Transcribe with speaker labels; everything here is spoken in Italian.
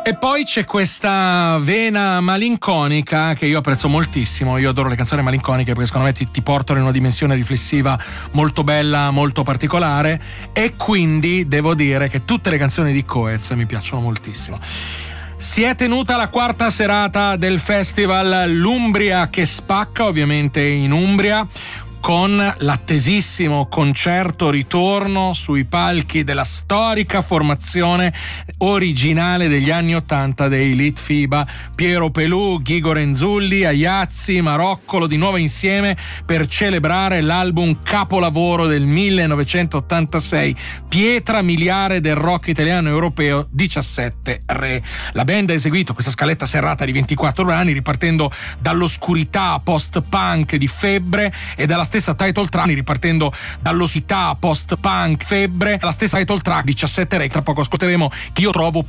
Speaker 1: E poi c'è questa vena malinconica che io apprezzo moltissimo. Io adoro le canzoni malinconiche perché secondo me ti portano in una dimensione riflessiva molto bella, molto particolare, e quindi devo dire che tutte le canzoni di Coez mi piacciono moltissimo. Si è tenuta la quarta serata del festival L'Umbria che spacca, ovviamente in Umbria, con l'attesissimo concerto ritorno sui palchi della storica formazione originale degli anni '80 dei Litfiba, Piero Pelù, Ghigo Renzulli, Aiazzi, Maroccolo di nuovo insieme per celebrare l'album capolavoro del 1986, pietra miliare del rock italiano europeo, 17 Re. La band ha eseguito questa scaletta serrata di 24 brani ripartendo dall'oscurità post-punk di Febbre e dalla stessa title track, ripartendo dall'osità post-punk Febbre, la stessa title track 17 Re. Tra poco ascolteremo Chi io trovo